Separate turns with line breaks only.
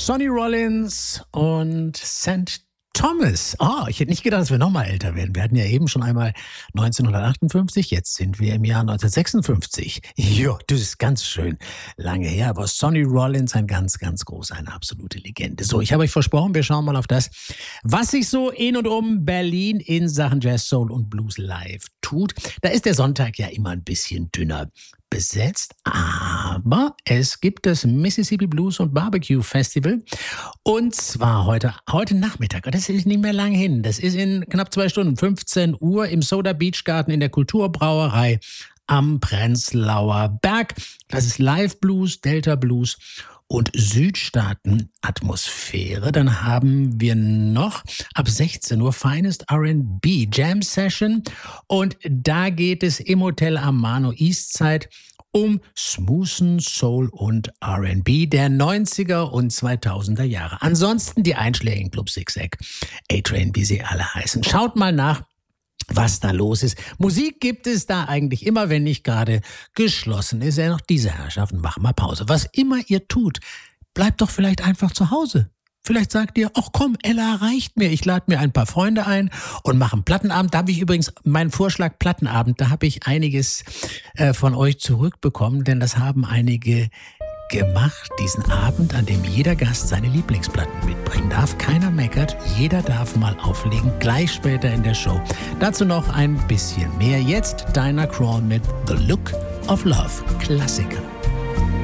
Sonny Rollins und St. Thomas. Oh, ich hätte nicht gedacht, dass wir noch mal älter werden. Wir hatten ja eben schon einmal 1958, jetzt sind wir im Jahr 1956. Jo, das ist ganz schön lange her, aber Sonny Rollins, ein ganz, ganz großer, eine absolute Legende. So, ich habe euch versprochen, wir schauen mal auf das, was sich so in und um Berlin in Sachen Jazz, Soul und Blues live tut. Da ist der Sonntag ja immer ein bisschen dünner besetzt, aber es gibt das Mississippi Blues und Barbecue Festival und zwar heute Nachmittag, das ist nicht mehr lang hin, das ist in knapp 2 Stunden, 15 Uhr im Soda Beach Garten in der Kulturbrauerei am Prenzlauer Berg. Das ist Live Blues, Delta Blues und Südstaaten-Atmosphäre. Dann haben wir noch ab 16 Uhr Finest R&B Jam Session und da geht es im Hotel Amano Eastside um Smoothen Soul und R&B der 90er und 2000er Jahre. Ansonsten die einschlägigen Club Zigzag, A-Train, wie sie alle heißen. Schaut mal nach, was da los ist. Musik gibt es da eigentlich immer, wenn nicht gerade geschlossen ist. Ja, noch diese Herrschaften machen mal Pause. Was immer ihr tut, bleibt doch vielleicht einfach zu Hause. Vielleicht sagt ihr, ach komm, Ella reicht mir. Ich lade mir ein paar Freunde ein und mache einen Plattenabend. Da habe ich übrigens meinen Vorschlag Plattenabend. Da habe ich einiges von euch zurückbekommen, denn das haben einige gemacht, diesen Abend, an dem jeder Gast seine Lieblingsplatten mitbringen darf. Keiner meckert, jeder darf mal auflegen, gleich später in der Show. Dazu noch ein bisschen mehr. Jetzt Dinah Crawl mit The Look of Love, Klassiker.